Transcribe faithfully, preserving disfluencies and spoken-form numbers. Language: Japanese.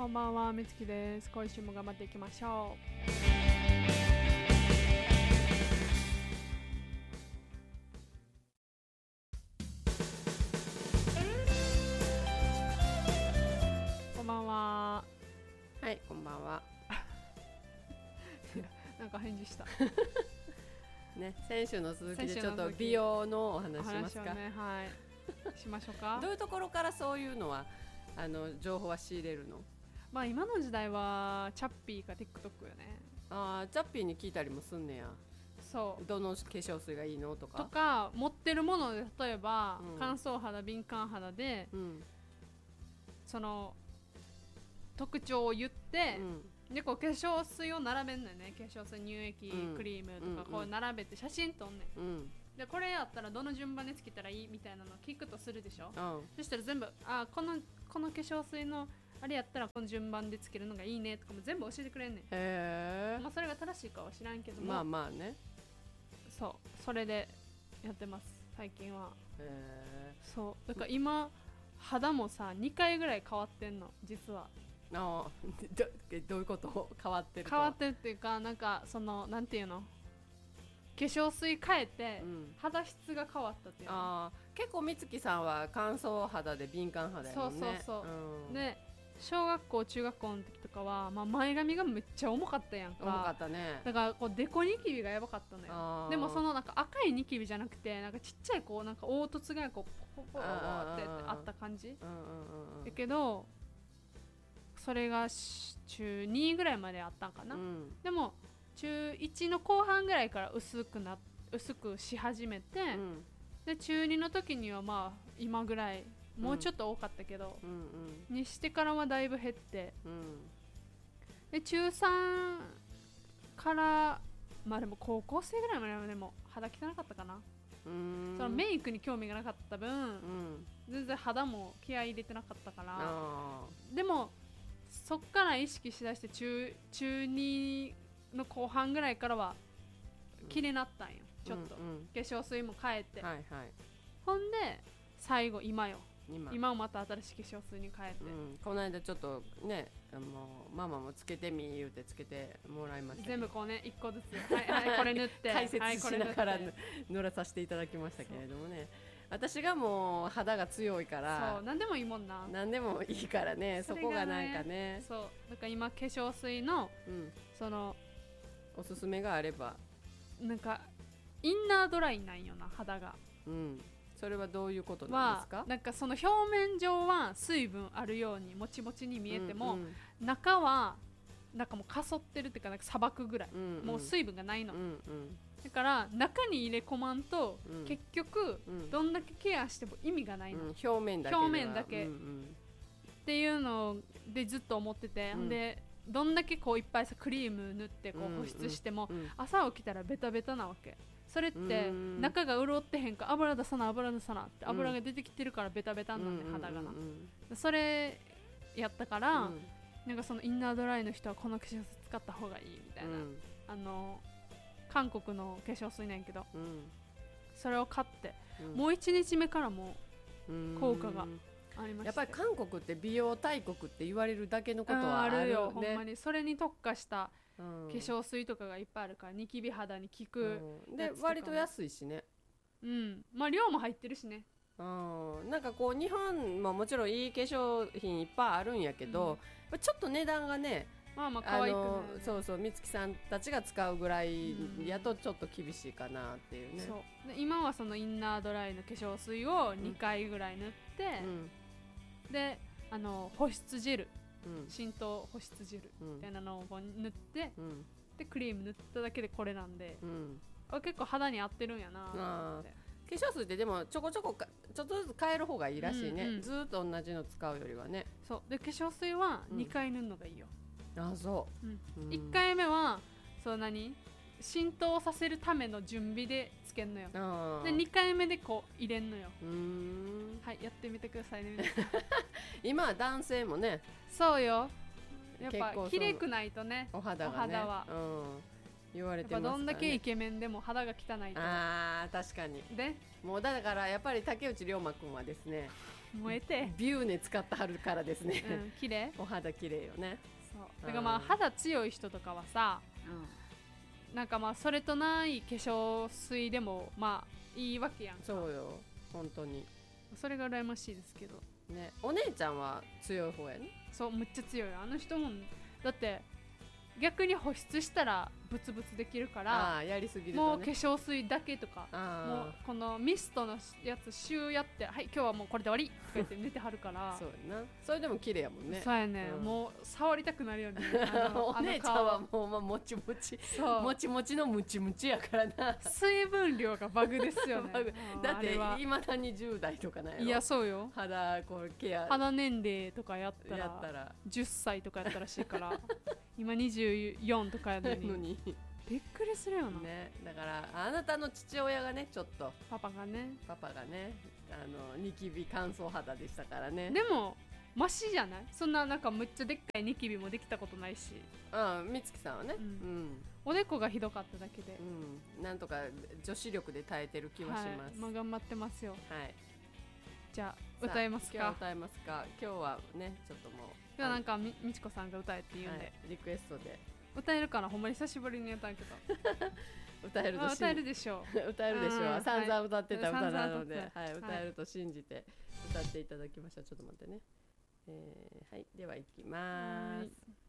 こんばんは、みつきです。今週も頑張っていきましょう。こんばんは。 はい、こんばんは。 なんか返事したね、先週の続きでちょっと美容のお話しますか。 お話をね、はい、しましょうか。 どういうところからそういうのはあの情報は仕入れるの？ まあ今の時代はチャッピーか TikTok よね。 あー、チャッピーに聞いたりもすんねや。 そうどの化粧水がいいのとかとか、持ってるもので例えば、 うん、 乾燥肌敏感肌で、うん、その特徴を言って、うん、でこう化粧水を並べんのよね。化粧水、乳液、うん、クリームとかこう並べて写真撮んねん、うん、でこれやったらどの順番でつけたらいいみたいなのを聞くとするでしょ、うん、そしたら全部あこのこの化粧水のあれやったらこの順番でつけるのがいいねとかも全部教えてくれんねん。へー、まあ、それが正しいかは知らんけども、 まあまあね、 そうそれでやってます最近は。へー、そうだから今肌もさにかいぐらい変わってんの実は。 あど, どういうこと変わってると変わってるっていうか、なんかそのなんていうの、化粧水変えて肌質が変わったっていうの、うん、 あ結構美月さんは乾燥肌で敏感肌やもんね。 そうそうそう、うん、で小学校中学校の時とかは、まあ、前髪がめっちゃ重かったやんか。 重かったね。 だからこうデコニキビがやばかったのよ。でもそのなんか赤いニキビじゃなくて、なんかちっちゃいこうなんか凹凸がこうポコポコってあった感じだけど、それが中にぐらいまであったんかな、うん、でも中いちの後半ぐらいから薄くな薄くし始めて、うん、で中にの時にはまあ今ぐらい、もうちょっと多かったけど、うんうんうん、にしてからはだいぶ減って、うん、で中さんからまあでも高校生ぐらいまででも肌汚かったかな。うーん、そのメイクに興味がなかった分、うん、全然肌も気合い入れてなかったから。でもそっから意識しだして 中, 中にの後半ぐらいからは綺麗になったんよ、ちょっと、うんうん、化粧水も変えて、はいはい、ほんで最後今よ 今, 今をまた新しい化粧水に変えて、うん、 この間ちょっとね、もうママもつけてみ言うてつけてもらいました。 全部こうねいっこずつはい、はい、これ塗って解説しながら、はい、塗らさせていただきましたけれどもね、私がもう肌が強いからそう何でもいいもんな。 何でもいいからね、そこがなんかね、 そうだから今化粧水の、うん、そのおすすめがあれば、 なんかインナードライなんよな肌が、うん、 それはどういうことなんですか？ まあ、なんかその表面上は水分あるようにもちもちに見えても、うんうん、中はなんかもうかそってるっていうか、なんか砂漠ぐらい、うんうん、もう水分がないの、うんうん、だから中に入れ込まんと、うん、結局、うん、どんだけケアしても意味がないの、うん、 表面だけ表面だけ、うんうん、っていうのでずっと思ってて、うん、でどんだけこういっぱいさクリーム塗ってこう保湿しても、うんうん、朝起きたらベタベタなわけ。それって中が潤ってへんか、油出さな油出さなって油が出てきてるからベタベタになんね、うん、肌がな、うんうんうん、それやったから、うん、なんかそのインナードライの人はこの化粧水使った方がいいみたいな、うん、あの韓国の化粧水なんやけど、うん、それを買って、うん、もういちにちめからも効果がありました。 やっぱり韓国って美容大国って言われるだけのことはあるよね、うん、あるよほんまに。 それに特化した化粧水とかがいっぱいあるから、ニキビ肌に効く、 うん、で割と安いしね、 うん、まあ量も入ってるしね、 うん、なんかこう日本ももちろんいい化粧品いっぱいあるんやけど、うん、ちょっと値段がね、 まあまあ可愛くない、ね、 そうそう美月さんたちが使うぐらいやとちょっと厳しいかなっていうね、 うん、そうで今はそのインナードライの化粧水をにかいぐらい塗って、うん、であの保湿ジェル、うん、浸透保湿ジェルみたいなのを塗って、うん、でクリーム塗っただけでこれなんで、うん、結構肌に合ってるんやなと思って。 化粧水ってでもちょこちょこかちょっとずつ変える方がいいらしいね、うんうん、ずっと同じの使うよりはね。 そうで化粧水はにかい塗るのがいいよ、 うん、あそう、 うん、いっかいめはそう何浸透させるための準備でつけんのよ。でにかいめでこう入れんのよ。うーん、はい、やってみてくださいね今は男性もね、 そうよ、やっぱ綺麗くないとね、 お肌がね、お肌は、うん、言われてますからね。 どんだけイケメンでも肌が汚いと。 あー確かに。でもうだからやっぱり竹内涼真君はですね燃えてビューネ使ってはるからですね、 うん、綺麗お肌綺麗よね。 そうだからまあ肌強い人とかはさ、うん、なんかまあそれとない化粧水でもまあいいわけやんか。 そうよ本当に。 それが羨ましいですけどね。お姉ちゃんは強い方やね。 そうむっちゃ強いあの人も。だって逆に保湿したらブツブツできるから、 あやりすぎると、ね、 もう化粧水だけとか、もうこのミストのやつシューやってはい今日はもうこれで終わりとか言って寝てはるからそうやな。それでも綺麗やもんね。 そうやね、うん、もう触りたくなるよねお姉ちゃんはもう、まあ、もちもちもちもちのムチムチやからな。 水分量がバグですよねだっていまだにじゅう代とかなんやろ。 いやそうよ。 肌こうケア肌年齢とかやったら、 やったらじゅっさいとかやったらしいから今にじゅうよんとかやのに, のにびっくりするよな、 ね、だからあなたの父親がねちょっとパパがねパパがねあのニキビ乾燥肌でしたからね。 でもマシじゃない？そんななんかむっちゃでっかいニキビもできたことないし。 うん美月さんはね、うんうん、 おでこがひどかっただけで、 うん、なんとか女子力で耐えてる気はします、 はい、まあ、頑張ってますよ。 はい。 じゃあ歌えますか？ 今日歌えますか？今日はねちょっともう今日なんかみみちこさんが歌えって言うんで、はい、 リクエストで歌えるかな。ほんまに久しぶりに歌うけど歌えると歌えるでしょう歌えるでしょう。散々歌ってた歌なので、 はいはい、歌えると信じて歌っていただきましょう。ちょっと待ってね、えー、はいでは行きます。